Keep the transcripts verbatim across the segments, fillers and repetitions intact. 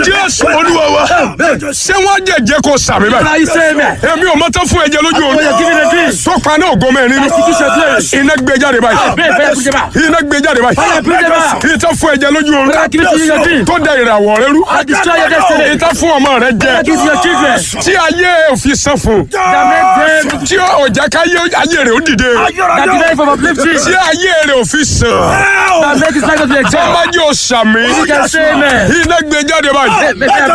Jésù Olúwa wa. Ṣé wọ́n jẹ̀jẹ̀ kó sàmì báyìí? Èmi ò mọ́tò fún ẹ̀jẹ̀ lójú oorun. Tó paná ògo mẹ́rin nínú. Iná gbé jáde báyìí. Iná gbé jáde báyìí. Ìtọ́ fún ẹ̀jẹ̀ lójú oorun. Tó da ìràwọ̀ rẹ rú. Ìtọ́ fún ọmọ rẹ jẹ. Tí ayé òfin sàn fún. Tí ọjà káyé ayé rẹ ó dìde. Tí ayé rẹ òfin sàn. Tọ́lájú ọ̀sàmì. Iná gbé jáde báyìí.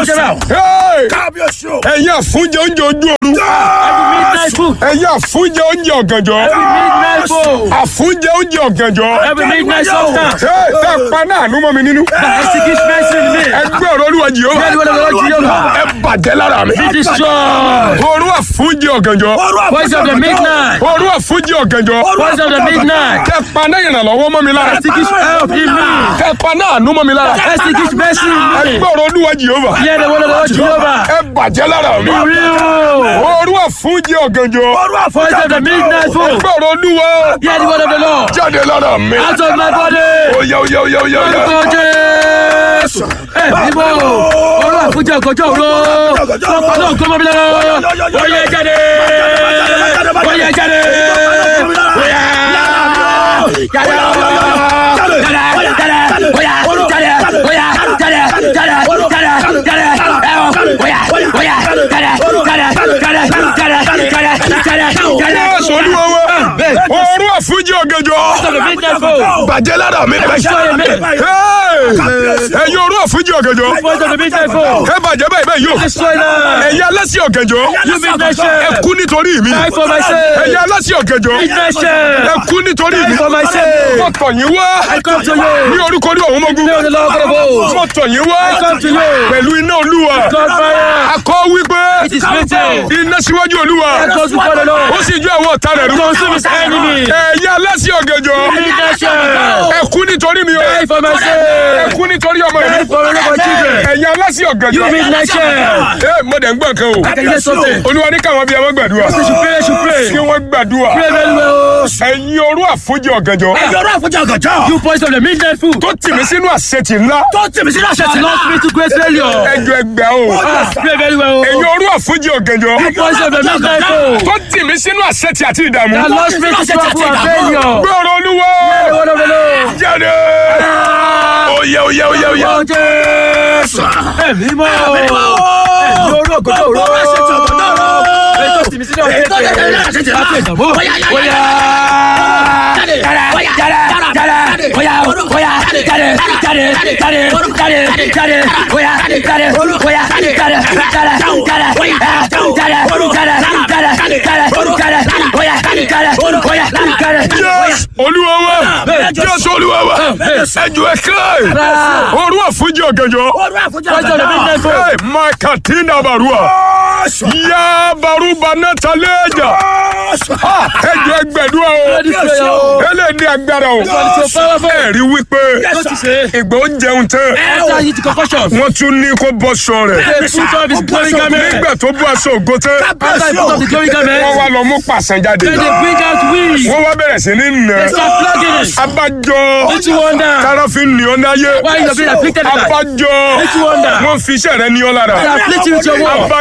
Ẹ̀yin àfúnjẹ oúnjẹ ojú oorun. Ẹ̀yin àfúnjẹ oúnjẹ ọ̀gànjọ́. Àfúnjẹ oúnjẹ ọ̀gànjọ́. Tẹ́ pa náà ló mọ́ mi nínú. Ẹgbẹ́ ọ̀rọ̀ Olúwa Jèhófà. Ẹ bàjẹ́ lára mi. Òru àfúnjẹ ọ̀gànjọ́. Òru àfúnjẹ ọ̀gànjọ́. Tẹ́ pa náà ìrànlọ́wọ́ mọ́ mi lára. Tẹ́ pa náà ló mọ́ mi lára. Ẹgbẹ́ ọ̀rọ̀ Olúwa Jèhófà. Ẹ bàjẹ́ lára mi. Òru àfúnjẹ ọ̀gànjọ́. Ẹgbẹ́ ọ̀rọ̀ Olúwa. Jáde lára mi. Oya oya oya oya oya. Ẹ bíbọ̀ òru àfúnjẹ ọ̀gànjọ́ òru. Lọ́pàá náà gbọ́mọ́ mi lára. Oya jáde. Oya jáde. Oya jáde. Òru àfúnjẹ ọ̀gànjọ́. Bàjẹ́ lára mi. Ẹ̀yin òru àfúnjẹ ọ̀gànjọ́. Ẹ bàjẹ́ báyìí báyìí yóò. Ẹ̀yin alásì ọ̀gànjọ́. Ẹ kú nítorí mi. Ẹ̀yin alásì ọ̀gànjọ́. Ẹ kú nítorí mi. Mo tọ̀ yín wá. Ní orúkọ ní ọ̀hún mọ́gún. Mo tọ̀ yín wá. Pẹ̀lú iná Olúwa. Akọ wípé iná síwájú Olúwa. Ó sì ju àwọn ọ̀tá rẹ̀ rú. Ẹ̀yin alásì ọ̀gànjọ́. Ẹ kú nítorí mi o. Ẹ kú nítorí ọmọ mi. Ẹ̀yin alásì ọ̀gànjọ́. Ẹ mo dẹ̀ ń gbọ́ nǹkan o. Olúwa ní káwọn bí ẹ wọ́n gbàdúrà. Kí wọ́n gbàdúrà. Ẹ̀yin òru àfúnjẹ ọ̀gànjọ́. You boys of the midnight food. Tó tì mí sínú àṣetì ńlá. Tó tì mí sínú àṣetì ńlá. Lost me to great failure. Ẹjọ́ ẹgbẹ́ o. Pray very well. Ẹ̀yin òru àfúnjẹ ọ̀gànjọ́. You boys of the midnight food. Tó tì mí sínú àṣetì àti ìdààmú. That lost me to trouble and failure. Gbọ́rọ̀ Olúwa. Jáde. Oya oya oya oya. Ẹ̀mí mọ́. Ẹ̀mí òru ọ̀gànjọ́ òru. Ètò tìmí sínú àṣetì àti ìdààmú. Oya. Jáde. Jáde. Jáde. Oya. Oya. Jáde. Jáde. Jáde. Jáde. Jáde. Oya. Jáde. Oya. Jáde. Jáde. Jáde. Jáde. Yes, Olúwa wa. Yes, Olúwa wa. Ẹjọ́ ẹ̀kẹ́. Òru àfúnjẹ ọ̀gànjọ́. Hey, Makatina Barua. Ya Baruba Nataleja. Ẹjọ́ ẹgbẹ̀dúrà o. Ẹlẹ́ni agbára o. Ẹ̀rí wípé ìgbà ó jẹun tán. Wọ́n tún ní kó bọ́ sọ rẹ̀. Nígbà tó bọ́ aṣọ ògo tán. Wọ́n wá lọ mú pàṣẹ jáde. Wọ́n wá bẹ̀rẹ̀ sí ní nà. Abájọ. Tára fi ní ọ náyé. Abájọ. Wọ́n fi iṣẹ́ rẹ ní ọ lára. Abájọ.